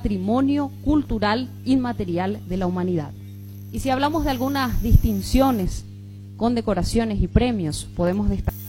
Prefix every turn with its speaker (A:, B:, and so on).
A: patrimonio cultural inmaterial de la humanidad. Y si hablamos de algunas distinciones, condecoraciones y premios, podemos destacar